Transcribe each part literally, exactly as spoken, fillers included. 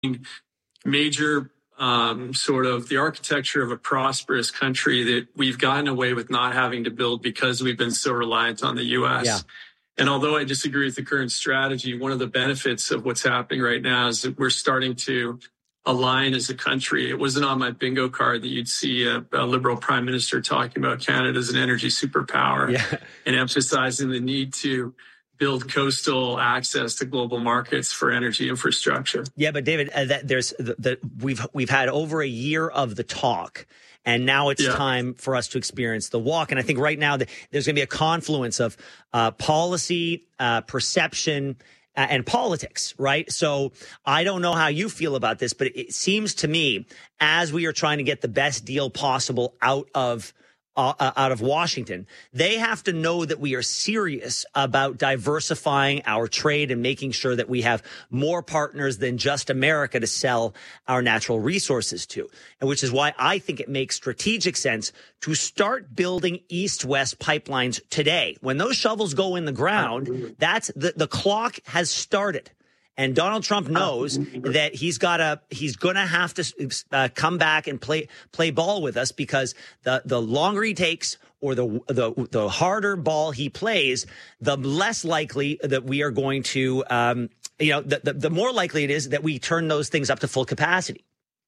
major um, sort of the architecture of a prosperous country that we've gotten away with not having to build because we've been so reliant on the U S. Yeah. And although I disagree with the current strategy, one of the benefits of what's happening right now is that we're starting to align as a country. It wasn't on my bingo card that you'd see a, a Liberal Prime Minister talking about Canada as an energy superpower yeah. and emphasizing the need to build coastal access to global markets for energy infrastructure. Yeah, but David, uh, that, there's the, the, we've we've had over a year of the talk, and now it's yeah. time for us to experience the walk. And I think right now the, there's going to be a confluence of uh, policy, uh, perception, uh, and politics, right? So I don't know how you feel about this, but it seems to me as we are trying to get the best deal possible out of Uh, out of Washington, they have to know that we are serious about diversifying our trade and making sure that we have more partners than just America to sell our natural resources to. And which is why I think it makes strategic sense to start building east-west pipelines today. When those shovels go in the ground, that's the, the clock has started. And Donald Trump knows that he's got to he's going to have to uh, come back and play play ball with us, because the the longer he takes or the the the harder ball he plays, the less likely that we are going to um, you know the, the the more likely it is that we turn those things up to full capacity.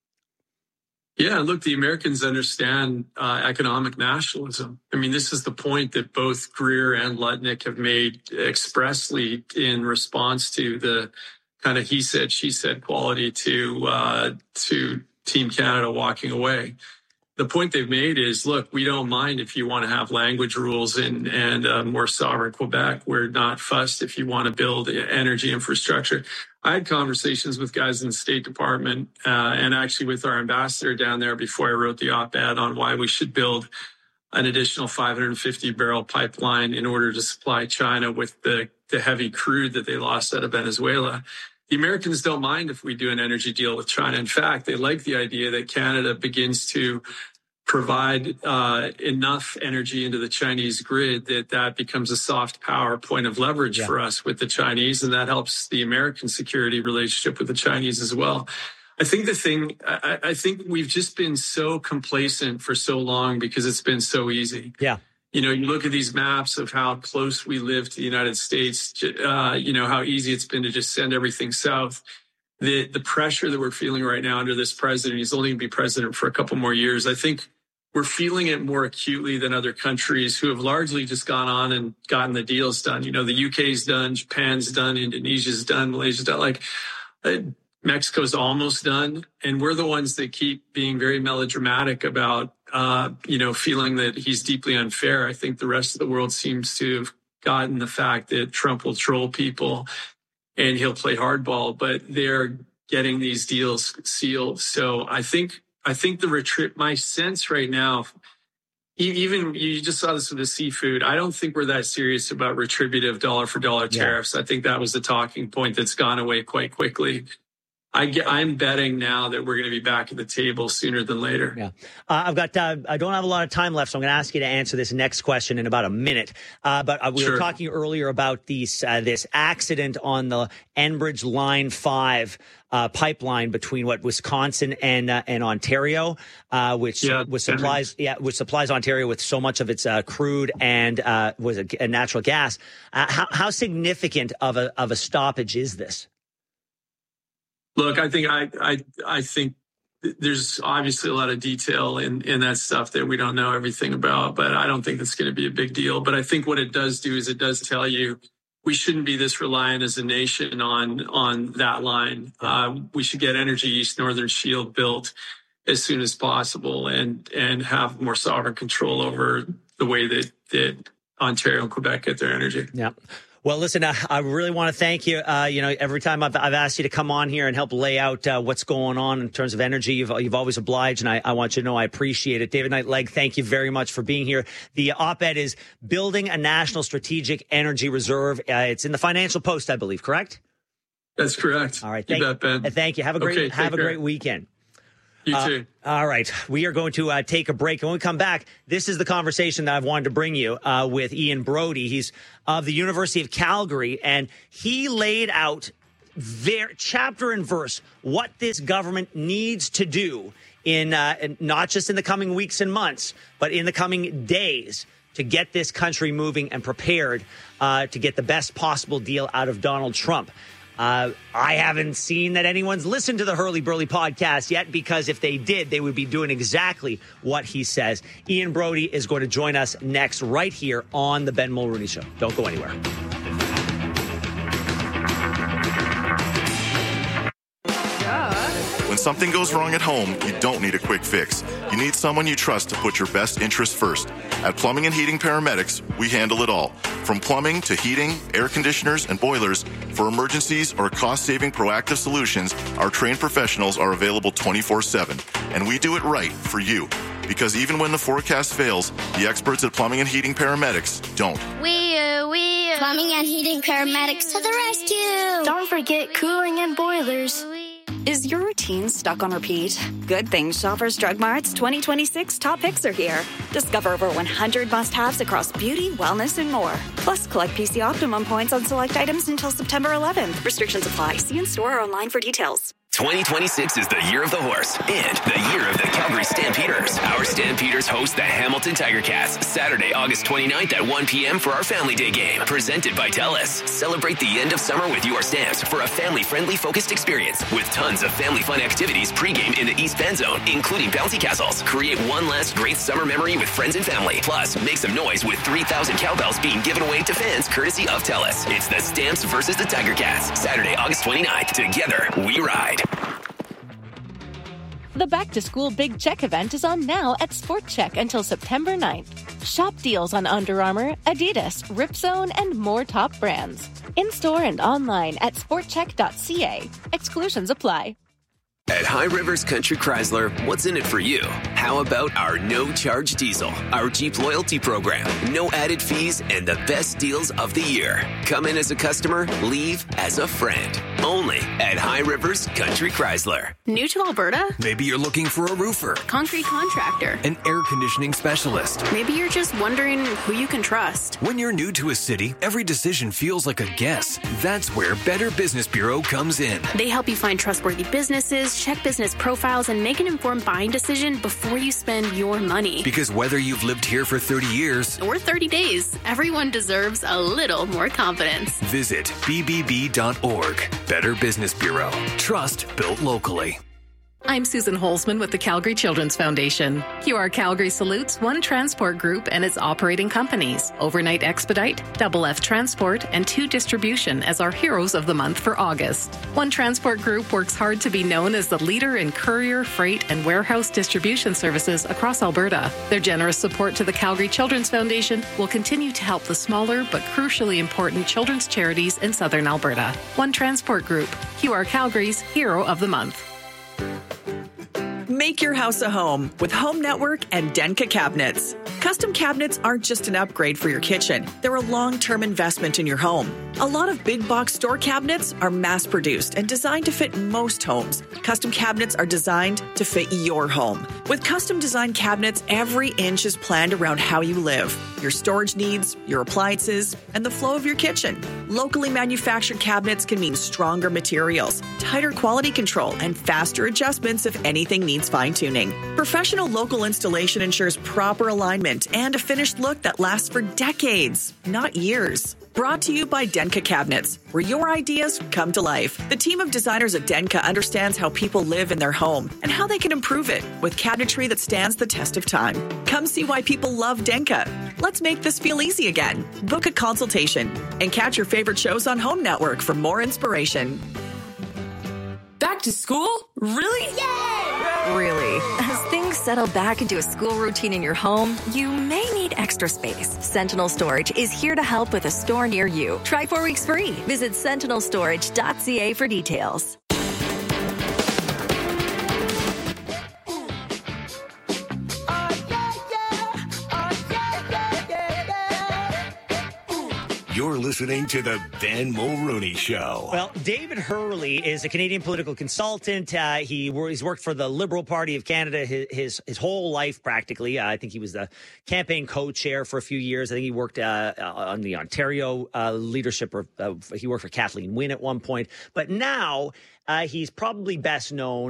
Yeah, look, the Americans understand uh, economic nationalism. I mean, this is the point that both Greer and Lutnick have made expressly in response to the kind of he said, she said quality to uh, to Team Canada walking away. The point they've made is, look, we don't mind if you want to have language rules and, and uh, more sovereign Quebec. We're not fussed if you want to build energy infrastructure. I had conversations with guys in the State Department uh, and actually with our ambassador down there before I wrote the op-ed on why we should build an additional five hundred fifty barrel pipeline in order to supply China with the, the heavy crude that they lost out of Venezuela. The Americans don't mind if we do an energy deal with China. In fact, they like the idea that Canada begins to provide uh, enough energy into the Chinese grid that that becomes a soft power point of leverage yeah. for us with the Chinese, and that helps the American security relationship with the Chinese as well. I think the thing, I, I think we've just been so complacent for so long because it's been so easy. Yeah. You know, you look at these maps of how close we live to the United States, uh, you know, how easy it's been to just send everything south. The the pressure that we're feeling right now under this president, he's only going to be president for a couple more years. I think we're feeling it more acutely than other countries who have largely just gone on and gotten the deals done. You know, the U K's done, Japan's done, Indonesia's done, Malaysia's done. Like, uh, Mexico's almost done. And we're the ones that keep being very melodramatic about, uh, you know, feeling that he's deeply unfair. I think the rest of the world seems to have gotten the fact that Trump will troll people and he'll play hardball, but they're getting these deals sealed. So I think, I think the retreat, my sense right now, even you just saw this with the seafood, I don't think we're that serious about retributive dollar for dollar tariffs. Yeah. I think that was the talking point that's gone away quite quickly. I get, I'm betting now that we're going to be back at the table sooner than later. Yeah, uh, I've got. Uh, I don't have a lot of time left, so I'm going to ask you to answer this next question in about a minute. Uh, but uh, we sure. were talking earlier about these uh, this accident on the Enbridge Line Five uh, pipeline between what Wisconsin and uh, and Ontario, uh, which yeah, which supplies yeah which supplies Ontario with so much of its uh, crude and uh, was a, a natural gas. Uh, how, how significant of a of a stoppage is this? Look, I think I, I I think there's obviously a lot of detail in, in that stuff that we don't know everything about, but I don't think it's going to be a big deal. But I think what it does do is it does tell you we shouldn't be this reliant as a nation on on that line. Uh, we should get Energy East Northern Shield built as soon as possible and and have more sovereign control over the way that, that Ontario and Quebec get their energy. Yeah. Well, listen, uh, I really want to thank you. Uh, you know, every time I've, I've asked you to come on here and help lay out uh, what's going on in terms of energy, you've, you've always obliged, and I, I want you to know I appreciate it. David Knight-Legg, thank you very much for being here. The op-ed is Building a National Strategic Energy Reserve. Uh, it's in the Financial Post, I believe, correct? That's correct. All right. You Thank, bet, Ben. Uh, thank you. Have a great, okay, have a care. great weekend. You too. Uh, all right. We are going to uh, take a break. And when we come back, this is the conversation that I've wanted to bring you uh, with Ian Brody. He's of the University of Calgary, and he laid out very chapter and verse what this government needs to do in uh, not just in the coming weeks and months, but in the coming days to get this country moving and prepared uh, to get the best possible deal out of Donald Trump. Uh, I haven't seen that anyone's listened to the Hurley Burley podcast yet, because if they did, they would be doing exactly what he says. Ian Brody is going to join us next right here on the Ben Mulrooney Show. Don't go anywhere. When something goes wrong at home, you don't need a quick fix. You need someone you trust to put your best interests first. At Plumbing and Heating Paramedics, we handle it all. From plumbing to heating, air conditioners, and boilers, for emergencies or cost-saving proactive solutions, our trained professionals are available twenty-four seven. And we do it right for you. Because even when the forecast fails, the experts at Plumbing and Heating Paramedics don't. We, uh, we, uh, Plumbing and Heating Paramedics to the rescue! Don't forget cooling and boilers. Is your routine stuck on repeat? Good things Shoppers Drug Mart's twenty twenty-six top picks are here. Discover over one hundred must-haves across beauty, wellness, and more. Plus, collect P C Optimum points on select items until September eleventh. Restrictions apply. See in store or online for details. twenty twenty-six is the year of the horse and the year of the Calgary Stampeders. Our Stampeders host the Hamilton Tiger Cats Saturday, August twenty-ninth at one p.m. for our Family Day game, presented by TELUS. Celebrate the end of summer with your Stamps for a family-friendly focused experience with tons of family fun activities pregame in the East Van Zone, including bouncy castles. Create one last great summer memory with friends and family. Plus, make some noise with three thousand cowbells being given away to fans courtesy of TELUS. It's the Stamps versus the Tiger Cats, Saturday, August twenty-ninth. Together, we ride. The Back to School Big Check event is on now at Sport Check until September ninth. Shop deals on Under Armour, Adidas, Ripzone, and more top brands. In-store and online at sport check dot c a. Exclusions apply. At High Rivers Country Chrysler, what's in it for you? How about our no-charge diesel, our Jeep loyalty program, no added fees, and the best deals of the year? Come in as a customer, leave as a friend. Only at High Rivers Country Chrysler. New to Alberta? Maybe you're looking for a roofer, concrete contractor, an air conditioning specialist. Maybe you're just wondering who you can trust. When you're new to a city, every decision feels like a guess. That's where Better Business Bureau comes in. They help you find trustworthy businesses, check business profiles, and make an informed buying decision before you spend your money. Because whether you've lived here for thirty years or thirty days, everyone deserves a little more confidence. Visit b b b dot org. Better Business Bureau. Trust built locally. I'm Susan Holzman with the Calgary Children's Foundation. Q R Calgary salutes One Transport Group and its operating companies, Overnight Expedite, Double F Transport, and Two Distribution as our heroes of the month for August. One Transport Group works hard to be known as the leader in courier, freight, and warehouse distribution services across Alberta. Their generous support to the Calgary Children's Foundation will continue to help the smaller but crucially important children's charities in southern Alberta. One Transport Group, Q R Calgary's Hero of the Month. Make your house a home with Home Network and Denka Cabinets. Custom cabinets aren't just an upgrade for your kitchen. They're a long-term investment in your home. A lot of big box store cabinets are mass-produced and designed to fit most homes. Custom cabinets are designed to fit your home. With custom design cabinets, every inch is planned around how you live, your storage needs, your appliances, and the flow of your kitchen. Locally manufactured cabinets can mean stronger materials, tighter quality control, and faster adjustments if anything needs fine-tuning. Professional local installation ensures proper alignment and a finished look that lasts for decades, not years. Brought to you by Denka Cabinets, where your ideas come to life. The team of designers at Denka understands how people live in their home and how they can improve it with cabinetry that stands the test of time. Come see why people love Denka. Let's make this feel easy again. Book a consultation and catch your favorite shows on Home Network for more inspiration. Back to school? Really? Yay! Really? As things settle back into a school routine in your home, you may need extra space. Sentinel Storage is here to help with a store near you. Try four weeks free. Visit sentinel storage dot c a for details. You're listening to the Ben Mulrooney Show. Well, David Hurley is a Canadian political consultant. Uh, he he's worked for the Liberal Party of Canada his his, his whole life, practically. Uh, I think he was the campaign co-chair for a few years. I think he worked uh, on the Ontario uh, leadership. Or, uh, he worked for Kathleen Wynne at one point. But now uh, he's probably best known